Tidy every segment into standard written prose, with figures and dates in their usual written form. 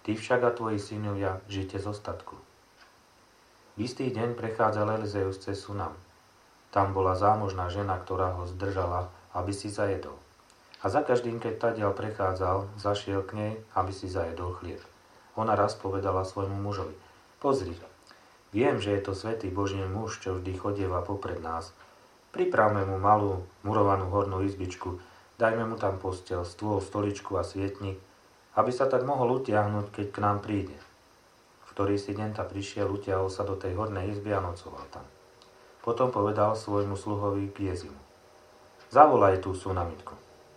Ty však a tvoji synovia žite z ostatku. V istý deň prechádzal Elizeus cez Sunam. Tam bola zámožná žena, ktorá ho zdržala, aby si zajedol. A za každým, keď tadiaľ prechádzal, zašiel k nej, aby si zajedol chlieb. Ona raz povedala svojmu mužovi: Pozri, viem, že je to svätý Boží muž, čo vždy chodieva popred nás. Pripravme mu malú, murovanú hornú izbičku, dajme mu tam posteľ, stôl, stoličku a svietnik, aby sa tak mohol utiahnuť, keď k nám príde. V ktorý si deň ta prišiel, utiahol sa do tej hornej izby a nocoval tam. Potom povedal svojmu sluhovi Gézimu: Zavolaj tú Sunamitku.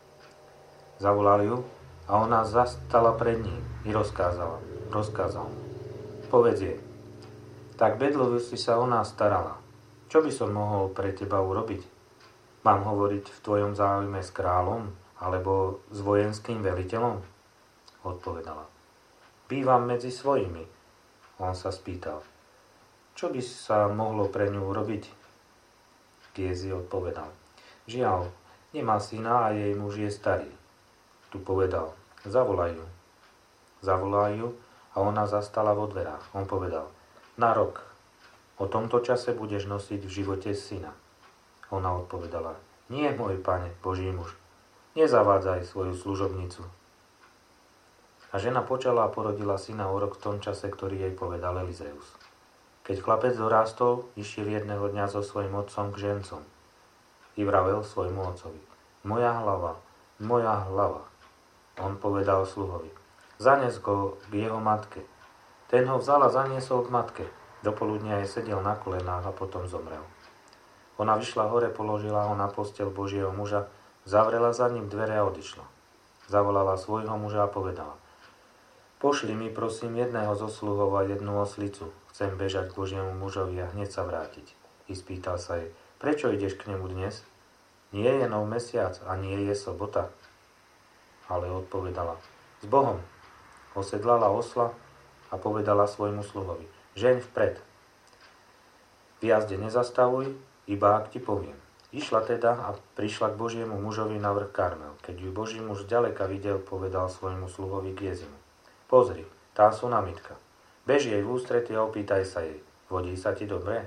Zavolal ju a ona zastala pred ním i rozkázal mu: Povedz jej, tak bedlivo si sa o nás starala. Čo by som mohol pre teba urobiť? Mám hovoriť v tvojom záujme s kráľom alebo s vojenským veliteľom? Odpovedala: Bývam medzi svojimi. On sa spýtal: Čo by sa mohlo pre ňu urobiť? Gézi odpovedal: Žiaľ, nemá syna a jej muž je starý. Tu povedal: Zavolaj ju. Zavolaj ju a ona zastala vo dverách. On povedal: Na rok. O tomto čase budeš nosiť v živote syna. Ona odpovedala: Nie, môj pane, Boží muž. Nezavádzaj svoju služobnicu. A žena počala a porodila syna o rok v tom čase, ktorý jej povedal Elizeus. Keď chlapec dorástol, išiel jedného dňa so svojím otcom k žencom. I vravel svojmu otcovi: Moja hlava, moja hlava. On povedal sluhovi: Zanes ho k jeho matke. Ten ho vzal a zaniesol k matke. Dopoludnia jej sedel na kolenách a potom zomrel. Ona vyšla hore, položila ho na posteľ Božieho muža, zavrela za ním dvere a odišla. Zavolala svojho muža a povedala: Pošli mi prosím jedného zo sluhov a jednu oslicu. Chcem bežať k Božiemu mužovi a hneď sa vrátiť. I spýtal sa jej: Prečo ideš k nemu dnes? Nie je nov mesiac a nie je sobota. Ale odpovedala: S Bohom. Osedlala osla a povedala svojmu sluhovi: Žeň vpred. V jazde nezastavuj, iba ak ti poviem. Išla teda a prišla k Božiemu mužovi na vrch Karmel. Keď ju Boží muž ďaleka videl, povedal svojmu sluhovi Gézimu: Pozri, tá Sunamitka. Bež jej v ústrety a opýtaj sa jej: Vodí sa ti dobre?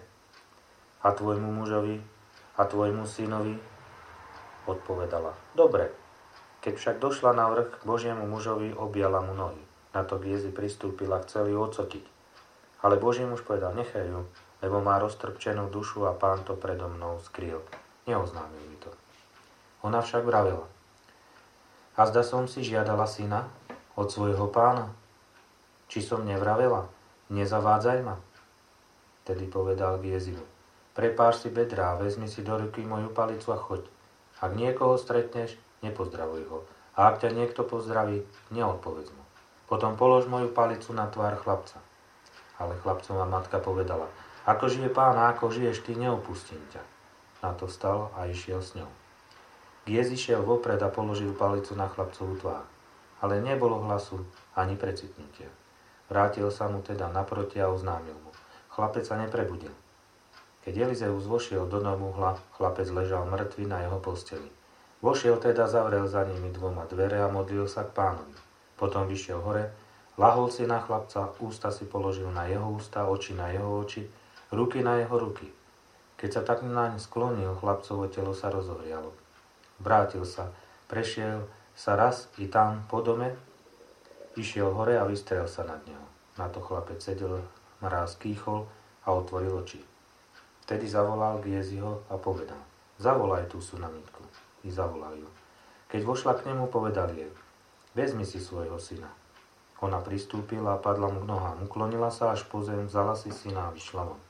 A tvojmu mužovi a tvojmu synovi? Odpovedala: Dobre. Keď však došla na vrch k Božiemu mužovi, objala mu nohy. Na to Gézi pristúpila, chcel ju odsotiť. Ale Boží muž povedal: Nechaj ju, lebo má roztrpčenú dušu a Pán to predo mnou skryl. Neoznámil mi to. Ona však vravela: Azda som si žiadala syna od svojho pána? Či som nevravela? Nezavádzaj ma. Tedy povedal Gézimu: Prepáš si bedrá, vezmi si do ruky moju palicu a choď. Ak niekoho stretneš, nepozdravuj ho. A ak ťa niekto pozdraví, neodpovedz mu. Potom polož moju palicu na tvár chlapca. Ale chlapcová matka povedala: Ako žije Pán a ako žiješ ty, neopustím ťa. Na to vstal a išiel s ňou. Gézi šiel vopred a položil palicu na chlapcovú tvár. Ale nebolo hlasu ani precitnutia. Vrátil sa mu teda naproti a oznámil mu: Chlapec sa neprebudil. Keď Elizeus vošiel do domu, chlapec ležal mŕtvy na jeho posteli. Vošiel teda, zavrel za nimi dvoma dvere a modlil sa k Pánovi. Potom vyšiel hore, lahol si na chlapca, ústa si položil na jeho ústa, oči na jeho oči, ruky na jeho ruky. Keď sa tak naň sklonil, chlapcovo telo sa rozohrialo. Vrátil sa, prešiel sa raz i tam po dome, išiel hore a vystrel sa nad neho. Na to chlapec sedel, mráz kýchol a otvoril oči. Vtedy zavolal Géziho a povedal: Zavolaj tú Sunamitku. I zavolal ju. Keď vošla k nemu, povedal jej: Vezmi si svojho syna. Ona pristúpila a padla mu k nohám. Uklonila sa až po zem, vzala si syna a vyšla von.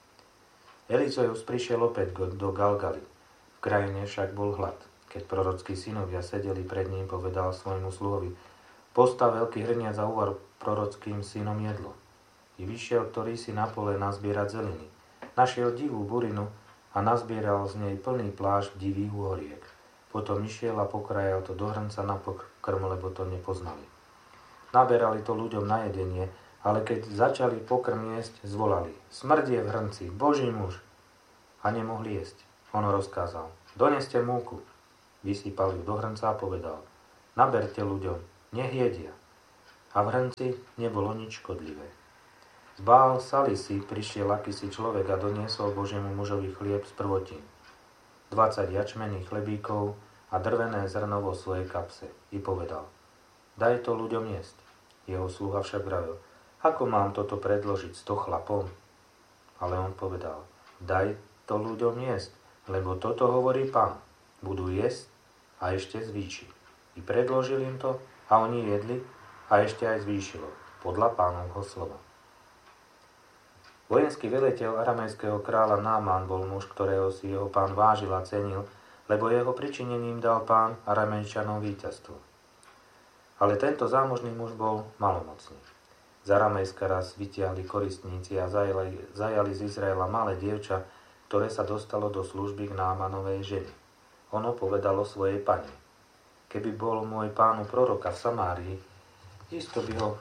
Elizeus prišiel opäť do Galgaly. V krajine však bol hlad. Keď prorockí synovia sedeli pred ním, povedal svojmu sluhovi: Postav veľký hrniac a uvar prorockým synom jedlo. I vyšiel ktorý si na pole nazbierať zeliny. Našiel divú burinu a nazbieral z nej plný plášť divých uhoriek. Potom išiel a pokrajal to do hrnca na pokrm, lebo to nepoznali. Naberali to ľuďom na jedenie, ale keď začali pokrm jesť, zvolali: Smrť je v hrnci, Boží muž! A nemohli jesť. On rozkázal: Doneste múku. Vysypal ju do hrnca a povedal: Naberte ľuďom, nech jedia. a v hrnci nebolo nič škodlivé. Z Baal Salisy prišiel akýsi človek a doniesol Božiemu mužovi chlieb z prvotín, 20 jačmenných chlebíkov a drvené zrno vo svojej kapse. I povedal, daj to ľuďom jesť. Jeho sluha však vravil, ako mám toto predložiť 100 chlapom? Ale on povedal, daj to ľuďom jesť, lebo toto hovorí Pán. Budú jesť a ešte zvýši. I predložil im to a oni jedli a ešte aj zvýšilo, podľa Pánovho slova. Vojenský veliteľ aramejského kráľa Náman bol muž, ktorého si jeho pán vážil a cenil, lebo jeho pričinením dal Pán Aramejčanom víťazstvo. Ale tento zámožný muž bol malomocný. Z Aramejska raz vytiahli koristníci a zajali z Izraela malé dievča, ktoré sa dostalo do služby k Námanovej žene. Ono povedalo svojej pani, keby bol môj pánu proroka v Samárii, isto by ho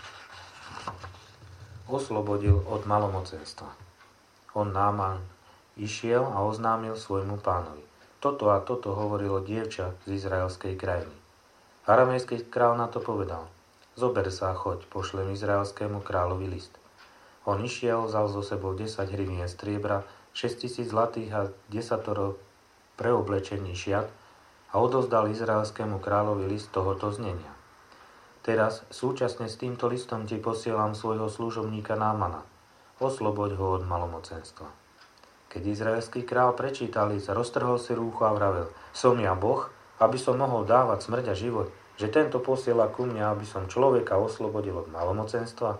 oslobodil od malomocenstva. On Náman išiel a oznámil svojmu pánovi. Toto a toto hovorilo dievča z izraelskej krajiny. Aramejský král na to povedal, zober sa a choď, pošlem izraelskému kráľovi list. On išiel, vzal so sebou 10 hrivien striebra, 6000 zlatých a 10 preoblečení šiat a odozdal izraelskému kráľovi list tohoto znenia. Teraz súčasne s týmto listom ti posielam svojho služobníka Námana. Osloboď ho od malomocenstva. Keď izraelský král prečítal list, roztrhol si rúcho a vravel, som ja Boh, aby som mohol dávať smrť a život, že tento posiela ku mne, aby som človeka oslobodil od malomocenstva?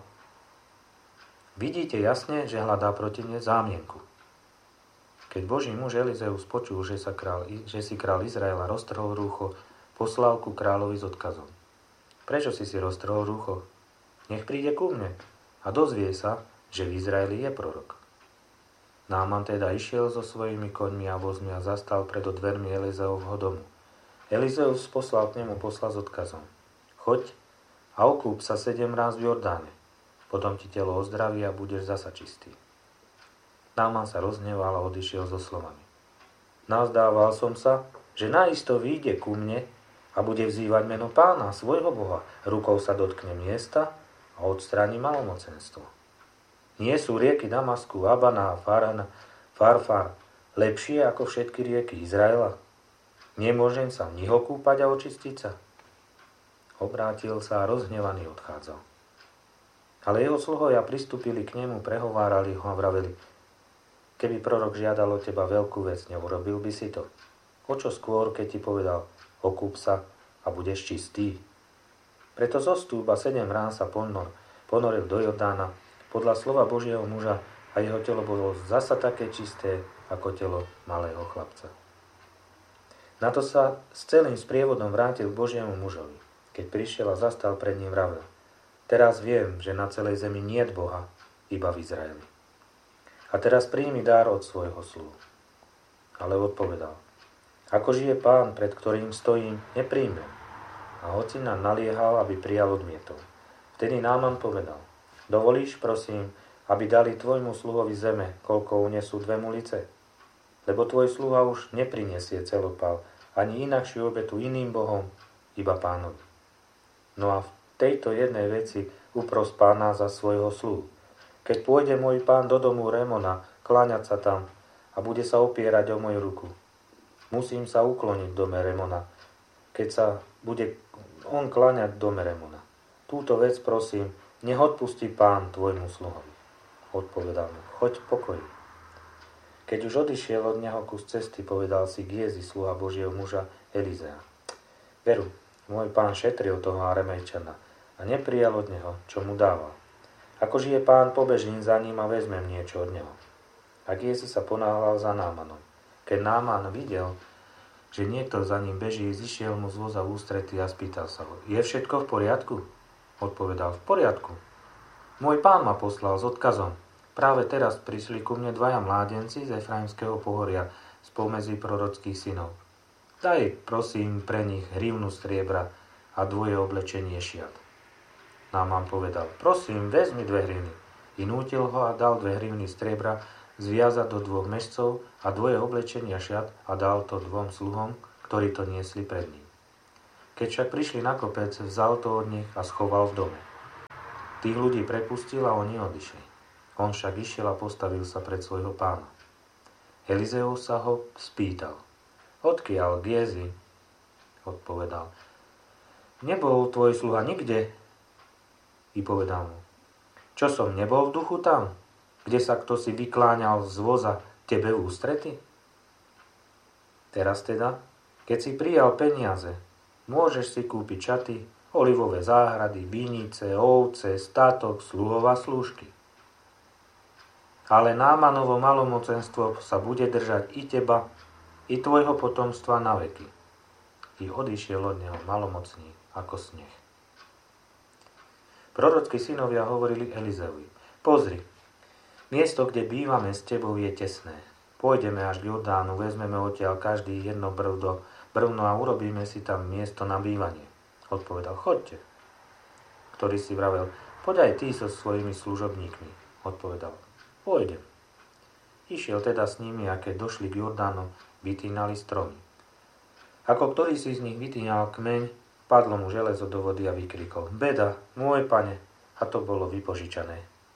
Vidíte jasne, že hľadá proti mne zámienku. Keď Boží muž Elizeus počul, že si král Izraela roztrhol rúcho, poslal ku kráľovi s odkazom. Prečo si roztrhol rúcho? Nech príde ku mne a dozvie sa, že v Izraeli je prorok. Náman teda išiel so svojimi koňmi a vozmi a zastal pred dvermi Elizeovho domu. Elizeus poslal k nemu posla s odkazom. Choď a okúp sa 7 ráz v Jordáne. Potom ti telo ozdraví a budeš zasa čistý. Náman sa rozhneval a odišiel so slovami. Nazdával som sa, že naisto vyjde ku mne a bude vzývať meno Pána, svojho Boha. Rukou sa dotkne miesta a odstráni malomocenstvo. Nie sú rieky Damasku, Abana a Farfar lepšie ako všetky rieky Izraela? Nemôžem sa v nich okúpať a očistiť sa? Obrátil sa a rozhnevaný odchádzal. Ale jeho sluhovia pristúpili k nemu, prehovárali ho a vraveli, keby prorok žiadal od teba veľkú vec, neurobil by si to. O čo skôr, keď ti povedal, okúp sa a budeš čistý. Preto zostúp a 7 ráz sa ponoril do Jordána podľa slova Božieho muža a jeho telo bolo zasa také čisté ako telo malého chlapca. Na to sa s celým sprievodom vrátil k Božiemu mužovi. Keď prišiel a zastal pred ním, vravel, teraz viem, že na celej zemi niet Boha, iba v Izraeli. A teraz príjmi dar od svojho sluhu. Ale odpovedal, ako žije Pán, pred ktorým stojím, nepríjmem. A hocina naliehal, aby prijal, odmietol. Vtedy Náman povedal, dovolíš, prosím, aby dali tvojmu sluhovi zeme, koľko unesú 2 mulice? Lebo tvoj sluha už neprinesie celopal, ani inakšiu obetu iným bohom, iba Pánovi. No a v tejto jednej veci upros Pána za svojho sluhu. Keď pôjde môj pán do domu Remona, kláňať sa tam a bude sa opierať o moju ruku, musím sa ukloniť v dome Remona, keď sa bude on kláňať v dome Remona. Túto vec prosím, nech odpustí Pán tvojmu sluhovi. Odpovedal mu, choď v pokoji. Keď už odišiel od neho kus cesty, povedal si Giezi, sluha Božieho muža Elizea. Veru, môj pán šetril toho Aramejčana a neprijal od neho, čo mu dával. Ako žije Pán, pobežím za ním a vezmem niečo od neho. A Giezi sa ponáhľal za Námanom. Keď Náman videl, že niekto za ním beží, zišiel mu z voza v ústrety a spýtal sa ho, je všetko v poriadku? Odpovedal, v poriadku. Môj pán ma poslal s odkazom. Práve teraz prišli ku mne 2 mládenci z Efraimského pohoria spomedzi prorockých synov. Daj, prosím, pre nich hrivnu striebra a 2 oblečenie šiat. Náman povedal, prosím, vezmi 2 hrivny. I nútil ho a dal 2 hrivny striebra zviazať do 2 mešcov a 2 oblečenia šiat a dal to 2 sluhom, ktorí to niesli pred ním. Keď však prišli na kopec, vzal to od nich a schoval v dome. Tých ľudí prepustil a oni odišli. On však išiel a postavil sa pred svojho pána. Elizeus sa ho spýtal: Odkiaľ, Gézi? Odpovedal: Nebol tvoj sluha nikde. I povedal mu: Čo som nebol v duchu tam, kde sa kto si vykláňal z voza tebe v ústrety? Teraz teda, keď si prijal peniaze, môžeš si kúpiť šaty, olivové záhrady, vinice, ovce, státok, sluhov a slúžky. Ale Námanovo malomocenstvo sa bude držať i teba, i tvojho potomstva na veky. I odišiel od neho malomocný ako sneh. Prorockí synovia hovorili Elizeovi: Pozri, miesto, kde bývame s tebou, je tesné. Pôjdeme až k Jordánu, vezmeme odtiaľ každý jedno brvno a urobíme si tam miesto na bývanie. Odpovedal: Choďte. Ktorý si vravel: Poď aj ty so svojimi služobníkmi. Odpovedal: Pôjdem. Išiel teda s nimi a keď došli k Jordánu, vytínali stromy. Ako ktorý si z nich vytínal kmeň, padlo mu železo do vody a vykrikol: Beda, môj pane! A to bolo vypožičané.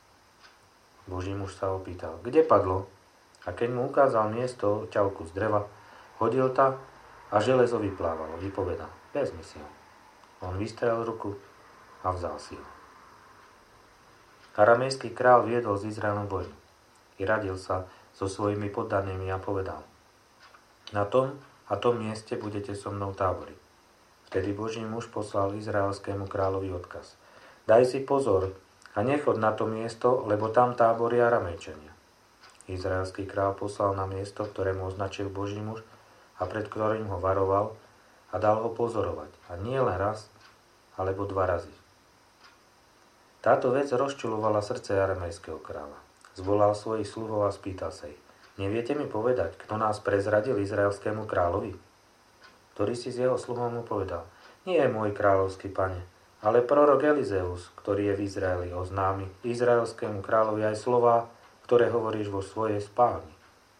Boží muž sa opýtal: Kde padlo? A keď mu ukázal miesto ťavku z dreva, hodil ta a železo vyplávalo. Vypovedal: Vezmi si ho. On vystrel ruku a vzal si ho. Aramejský král viedol s Izraelom vojnu. I radil sa so svojimi poddanými a povedal: Na tom a tom mieste budete so mnou táboriť. Vtedy Boží muž poslal izraelskému kráľovi odkaz: Daj si pozor a nechod na to miesto, lebo tam táboria Aramejčania. Izraelský kráľ poslal na miesto, ktorému označil Boží muž a pred ktorým ho varoval, a dal ho pozorovať. A nie len raz, alebo 2 razy. Táto vec rozčuľovala srdce aramejského kráľa. Zvolal svojich sluhov a spýtal sa ich: Neviete mi povedať, kto nás prezradil izraelskému kráľovi? Ktorý si z jeho sluhov mu povedal: Nie je môj kráľovský pane, ale prorok Elizeus, ktorý je v Izraeli, oznámi izraelskému kráľovi aj slová, ktoré hovoríš vo svojej spálni.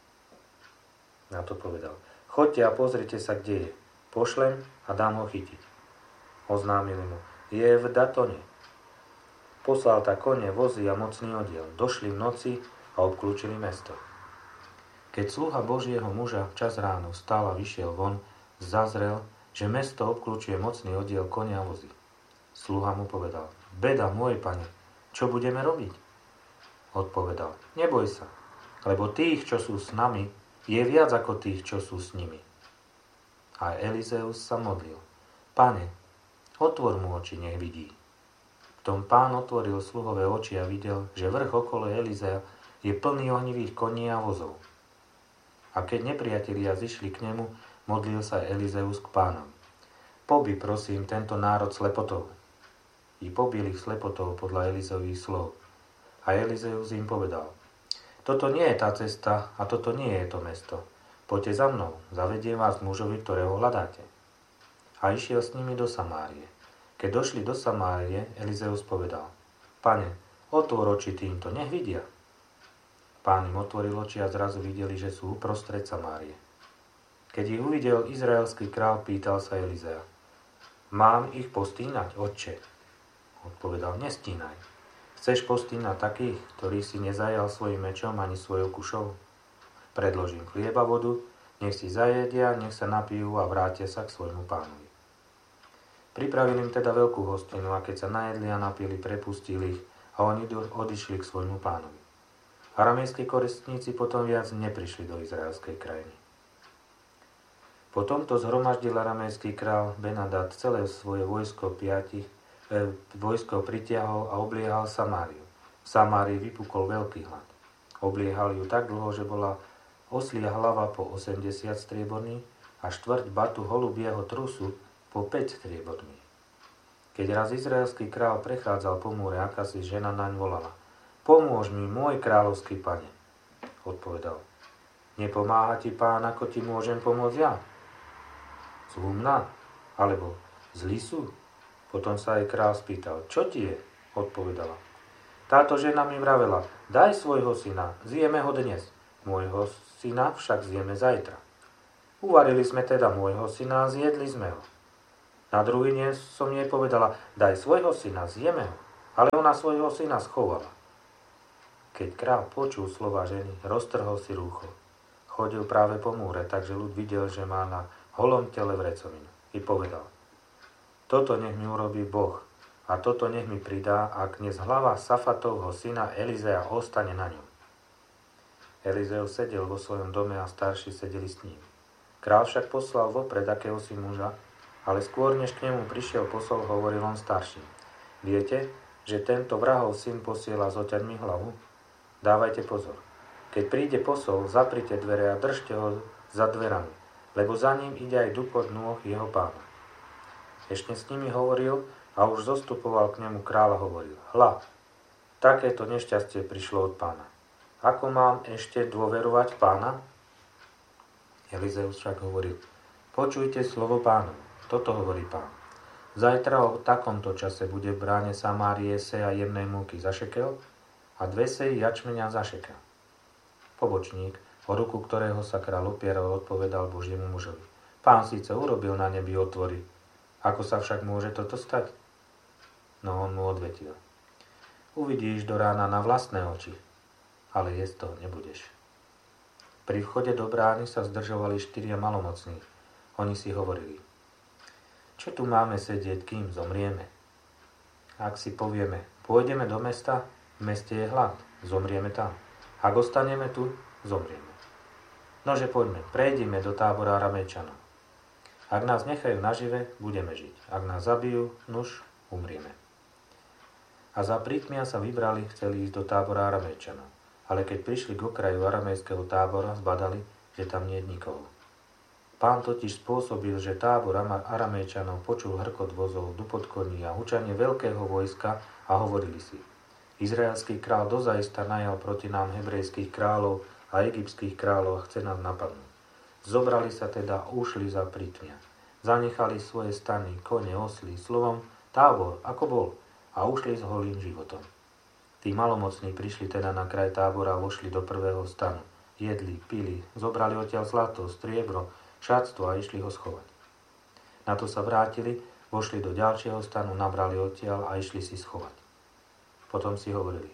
Na to povedal: Choďte a pozrite sa, kde je. Pošlem a dám ho chytiť. Oznámili mu: Je v Datone. Poslal tak kone, vozy a mocný odiel. Došli v noci a obklúčili mesto. Keď sluha Božieho muža včas ráno vstal a vyšiel von, zazrel, že mesto obklúčuje mocný odiel, kone a vozy. Sluha mu povedal: Beda, môj pane, čo budeme robiť? Odpovedal: Neboj sa, lebo tých, čo sú s nami, je viac ako tých, čo sú s nimi. A Elizeus sa modlil: Pane, otvor mu oči, nech vidí. V tom pán otvoril sluhové oči a videl, že vrch okolo Elizea je plný ohnivých koní a vozov. A keď nepriatelia zišli k nemu, modlil sa Elizeus k pánovi: Pobi, prosím, tento národ slepotou. I pobil ich slepotou podľa Elizeových slov. A Elizeus im povedal: Toto nie je tá cesta a toto nie je to mesto. Poďte za mnou, zavediem vás k mužovi, ktorého hľadáte. A išiel s nimi do Samárie. Keď došli do Samárie, Elizeus povedal: Pane, otvor oči týmto, nech vidia. Pán im otvoril oči a zrazu videli, že sú uprostred Samárie. Keď ich uvidel izraelský král, pýtal sa Elizea: Mám ich postínať, otče? Odpovedal: Nestínaj. Chceš postínať takých, ktorí si nezajal svojim mečom ani svojou kušou? Predložím chlieba, vodu, nech si zajedia, nech sa napijú a vrátia sa k svojmu pánovi. Pripravili im teda veľkú hostinu a keď sa najedli a napili, prepustili ich a oni odišli k svojmu pánovi. Aramejskí koristníci potom viac neprišli do izraelskej krajiny. Potom to zhromaždil aramejský král Benadad celé svoje vojsko pritiahol a obliehal Samáriu. V Samárii vypukol veľký hlad. Obliehal ju tak dlho, že bola oslia hlava po 80 strieborných a štvrť batu holubieho trusu po 5 strieborných. Keď raz izraelský král prechádzal po múre, akási žena naň volala: Pomôž mi, môj kráľovský pane. Odpovedal: Nepomáha ti pán, ako ti môžem pomôcť ja? Zlumná? Alebo zlí sú? Potom sa aj král spýtal: Čo ti je? Odpovedala: Táto žena mi vravela: Daj svojho syna, zjeme ho dnes. Môjho syna však zjeme zajtra. Uvarili sme teda môjho syna a zjedli sme ho. Na druhý deň som jej povedala, daj svojho syna, zjeme ho. Ale ona svojho syna schovala. Keď kráľ počul slova ženy, roztrhol si rúcho. Chodil práve po múre, takže ľud videl, že má na holom tele vrecovinu. I povedal, toto nech mi urobí Boh a toto nech mi pridá, ak dnes hlava Safatovho syna Elizea ostane na ňom. Elizeus sedel vo svojom dome a starší sedeli s ním. Král však poslal vopred akéhosi muža, ale skôr než k nemu prišiel posol, hovoril on starším. Viete, že tento vrahov syn posiela zoťať mi hlavu? Dávajte pozor. Keď príde posol, zaprite dvere a držte ho za dverami, lebo za ním ide aj dupot nôh jeho pána. Ešte s nimi hovoril a už zostupoval k nemu kráľ a hovoril. Hľa, takéto nešťastie prišlo od pána. Ako mám ešte dôverovať pána? Elizeus však hovoril. Počujte slovo pánu. Toto hovorí pán. Zajtra o takomto čase bude v bráne Samárie seja jemnej múky za šekel a 2 seji jačmeňa za šekel. Pobočník, o ruku ktorého sa kráľ opieral, odpovedal Božiemu mužovi. Pán síce urobil na nebi otvory, ako sa však môže toto stať? No on mu odvetil. Uvidíš do rána na vlastné oči, ale jesť toho nebudeš. Pri vchode do brány sa zdržovali 4 malomocní. Oni si hovorili, čo tu máme sedieť, kým zomrieme? Ak si povieme, pôjdeme do mesta, v meste je hlad, zomrieme tam. Ak ostaneme tu, zomrieme. Nože poďme, prejdime do tábora Aramejčanov. Ak nás nechajú nažive, budeme žiť. Ak nás zabijú, nuž, umrieme. A za prítmia sa vybrali, chceli ísť do tábora Aramejčanov. Ale keď prišli k okraju aramejského tábora, zbadali, že tam nie je nikoho. Pán totiž spôsobil, že tábor Aramejčanov počul hrkot vozov, dupot koní a hučanie veľkého vojska a hovorili si. Izraelský král dozaista najal proti nám hebrejských kráľov a egyptských kráľov a chce nás napadnúť. Zobrali sa teda a ušli za prítmia. Zanechali svoje stany, kone, osly, slovom tábor, ako bol, a ušli s holým životom. Tí malomocní prišli teda na kraj tábora a vošli do prvého stanu. Jedli, pili, zobrali odtiaľ zlato, striebro, šatstvo a išli ho schovať. Na to sa vrátili, vošli do ďalšieho stanu, nabrali odtiaľ a išli si schovať. Potom si hovorili,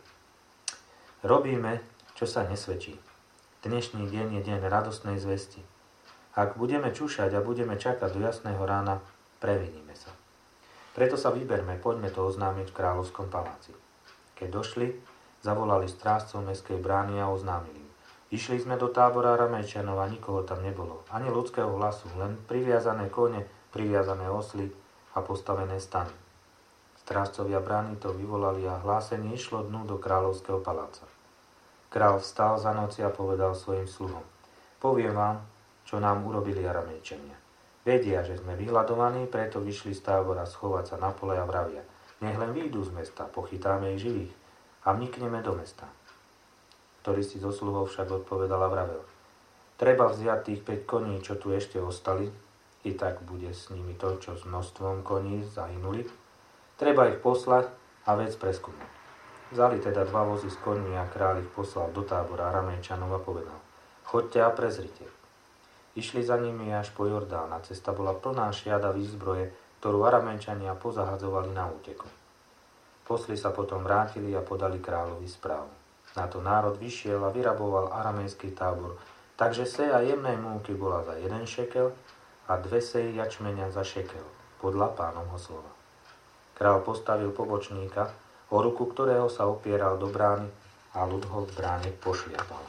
robíme, čo sa nesvedčí. Dnešný deň je deň radostnej zvesti. Ak budeme čúšať a budeme čakať do jasného rána, previníme sa. Preto sa vyberme, poďme to oznámiť v kráľovskom paláci. Keď došli, zavolali strážcov mestskej brány a oznámili. Išli sme do tábora Aramejčanov a nikoho tam nebolo, ani ľudského hlasu, len priviazané kone, priviazané osly a postavené stany. Strážcovia brány to vyvolali a hlásenie išlo dnu do kráľovského paláca. Král vstal za noci a povedal svojim sluhom. Poviem vám, čo nám urobili Aramejčania. Vedia, že sme vyhľadovaní, preto vyšli z tábora schovať sa na pole a vravia. Nech len výjdu z mesta, pochytáme ich živých a vnikneme do mesta. Ktorý si zo sluhov však odpovedal a vravel. Treba vziať tých 5 koní, čo tu ešte ostali, i tak bude s nimi to, čo s množstvom koní zahynuli. Treba ich poslať a vec preskúmať. Vzali teda 2 vozy z koní a kráľ ich poslal do tábora Aramejčanov a povedal. Choďte a prezrite. Išli za nimi až po Jordán a cesta bola plná šiada výzbroje, ktorú Aramejčania pozahadzovali na úteku. Posli sa potom vrátili a podali kráľovi správu. Na to národ vyšiel a vyraboval aramejský tábor, takže seja jemnej múky bola za 1 šekel a 2 seji jačmeňa za šekel, podľa pánovho slova. Král postavil pobočníka, o ruku ktorého sa opieral do brány a ľud ho v bráne pošliapal.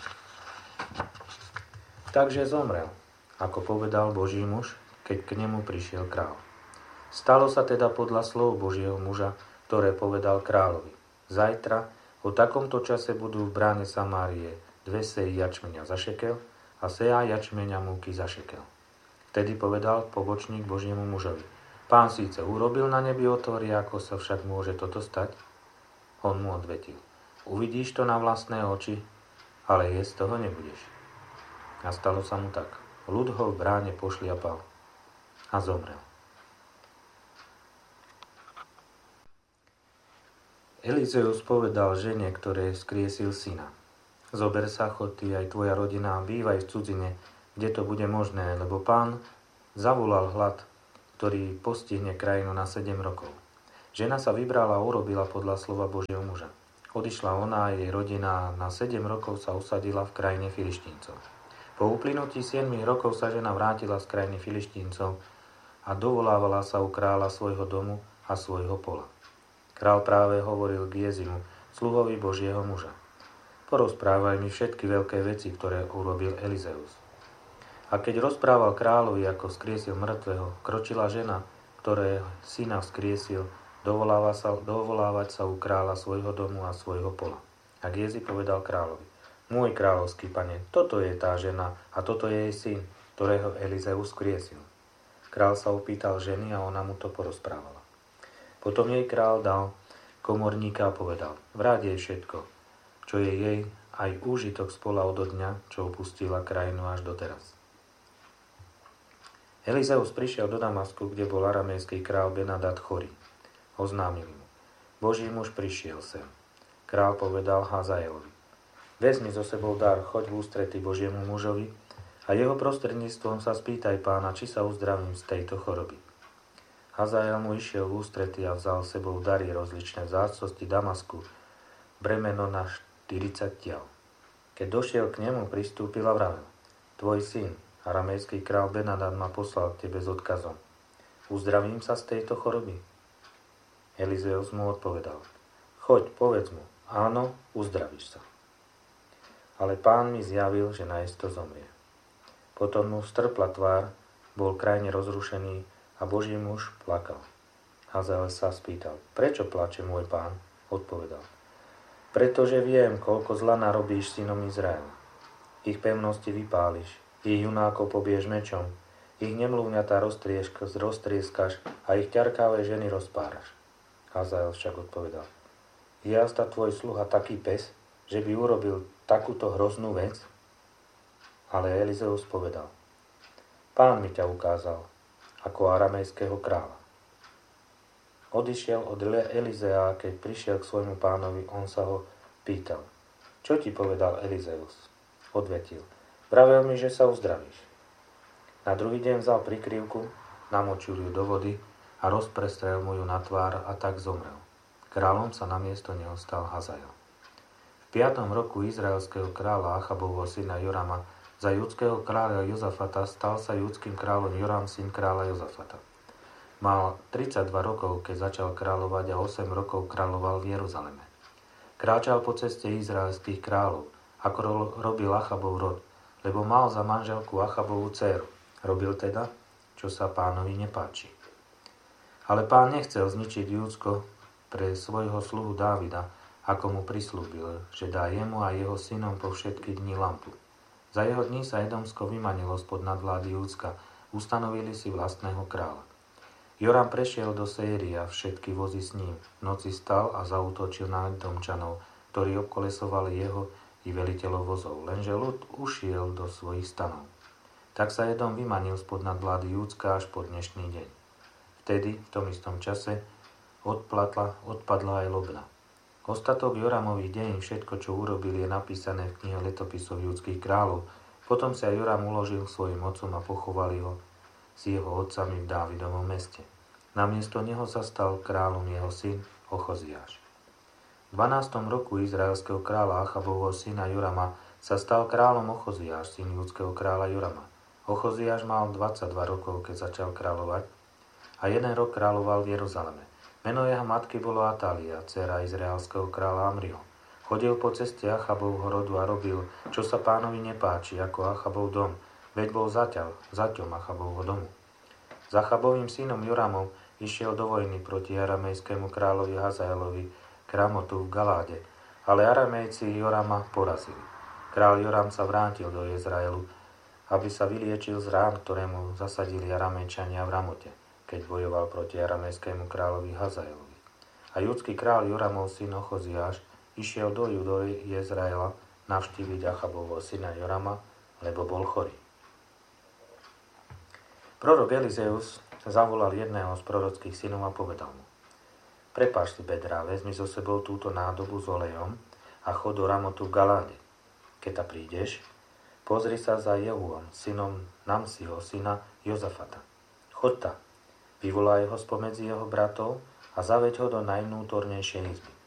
Takže zomrel, ako povedal Boží muž, keď k nemu prišiel král. Stalo sa teda podľa slov Božieho muža, ktoré povedal kráľovi. Zajtra o takomto čase budú v bráne Samárie 2 seji jačmeňa za šekel a seja jačmeňa múky za šekel. Vtedy povedal pobočník Božiemu mužovi. Pán síce urobil na nebi otvory, ako sa však môže toto stať? On mu odvetil. Uvidíš to na vlastné oči, ale jesť toho nebudeš. A stalo sa mu tak. Ľud ho v bráne pošliapal a zomrel. Elizeus povedal žene, ktoré skriesil syna. Zober sa, chod ty aj tvoja rodina a bývaj v cudzine, kde to bude možné, lebo Pán zavolal hlad, ktorý postihne krajinu na 7 rokov. Žena sa vybrala a urobila podľa slova Božieho muža. Odišla ona a jej rodina na 7 rokov sa usadila v krajine Filištíncov. Po uplynutí 7 rokov sa žena vrátila z krajiny Filištíncov a dovolávala sa u kráľa svojho domu a svojho pola. Král práve hovoril k Jezimu, sluhovi Božieho muža. Porozprávaj mi všetky veľké veci, ktoré urobil Elizeus. A keď rozprával kráľovi, ako vzkriesil mŕtvého, kročila žena, ktoré syna vzkriesil, dovolávať sa u kráľa svojho domu a svojho pola. A Gézi povedal kráľovi: Môj kráľovský pane, toto je tá žena a toto je jej syn, ktorého Elizeus vzkriesil. Král sa opýtal ženy a ona mu to porozprávala. Potom jej král dal komorníka a povedal: Vráť jej všetko, čo je jej, aj úžitok z pola odo dňa, čo opustila krajinu až doteraz. Elizeus prišiel do Damasku, kde bol aramejský král Benadad chorý. Oznámili mu: Boží muž prišiel sem. Král povedal Hazaelovi: Vezmi so sebou dar, choď v ústrety Božiemu mužovi a jeho prostredníctvom sa spýtaj pána, či sa uzdravím z tejto choroby. Hazael mu išiel v ústrety a vzal sebou dary rozličné vzácnosti Damasku, bremeno na 40 tiel. Keď došiel k nemu, pristúpil a vravel: Tvoj syn, aramejský král Benadad, ma poslal k tebe s odkazom: Uzdravím sa z tejto choroby? Elizeus mu odpovedal: Choď, povedz mu, áno, uzdravíš sa. Ale pán mi zjavil, že najisto zomrie. Potom mu strpla tvár, bol krajne rozrušený a Boží muž plakal. Hazael sa spýtal: Prečo plače môj pán? Odpovedal: Pretože viem, koľko zla narobíš synom Izraela. Ich pevnosti vypáliš, ich junákov pobiješ mečom, ich nemluvňatá roztrieskaš a ich ťarkavé ženy rozpáraš. Hazael však odpovedal: Je asta tvoj sluha taký pes, že by urobil takúto hroznú vec? Ale Elizeus povedal: Pán mi ťa ukázal ako aramejského kráľa. Odišiel od Elizea, keď prišiel k svojmu pánovi, on sa ho pýtal: Čo ti povedal Elizeus? Odvetil: Vravel mi, že sa uzdravíš. Na druhý deň vzal prikryvku, namočil ju do vody a rozprestrel mu ju na tvár a tak zomrel. Kráľom sa namiesto neho stal Hazael. V 5. roku izraelského kráľa Achabovho syna Jorama za judského kráľa Jozafata stal sa judským kráľom Joram, syn kráľa Jozafata. Mal 32 rokov, keď začal kráľovať a 8 rokov kráľoval v Jeruzaleme. Kráčal po ceste izraelských kráľov, ako robil Achabov rod, lebo mal za manželku Achabovú dcéru. Robil teda, čo sa pánovi nepáči. Ale pán nechcel zničiť Júdsko pre svojho sluhu Dávida, ako mu prislúbil, že dá jemu a jeho synom po všetky dni lampu. Za jeho dní sa Edomsko vymanilo spod nadvlády Júdska, ustanovili si vlastného kráľa. Joram prešiel do Série a všetky vozy s ním. V noci stal a zaútočil na Edomčanov, ktorí obkolesovali jeho i veliteľov vozov, lenže ľud ušiel do svojich stanov. Tak sa Edom vymanil spod nadvlády Júdska až po dnešný deň. Vtedy, v tom istom čase, odpadla aj Lobna. Ostatok Joramových dejín, všetko, čo urobil, je napísané v knihe letopisov judských kráľov. Potom sa Joram uložil svojim otcom a pochovali ho s jeho otcami v Dávidovom meste. Namiesto neho sa stal kráľom jeho syn Ochoziáš. V 12. roku izraelského kráľa Achabovho syna Jorama sa stal kráľom Ochoziáš, syn judského kráľa Jorama. Ochoziáš mal 22 rokov, keď začal kráľovať, a 1 rok kráľoval v Jeruzaleme. Meno jeho matky bolo Atália, dcéra izraelského kráľa Amriho. Chodil po ceste Achabovho rodu a robil, čo sa pánovi nepáči, ako Achabov dom, veď bol zaťom Achabovho domu. S Achabovým synom Joramom išiel do vojny proti aramejskému kráľovi Hazaelovi k Ramotu v Galáde, ale Aramejci Jorama porazili. Král Joram sa vrátil do Izraelu, aby sa vyliečil z rán, ktoré mu zasadili Aramejčania v Ramote, keď bojoval proti aramejskému kráľovi Hazaelovi. A judský kráľ Joramov syn Ochoziáš išiel do Izraela navštíviť Achabovho syna Jorama, lebo bol chorý. Prorok Elizeus zavolal jedného z prorockých synov a povedal mu: Prepáš si bedrá, vezmi so sebou túto nádobu s olejom a chod do Ramotu v Galáde. Keď ta prídeš, pozri sa za Jehuom, synom Namsiho, syna Jozafata. Chod ta Vyvolaj ho spomedzi jeho bratov a zaveď ho do najvnútornejšej izby.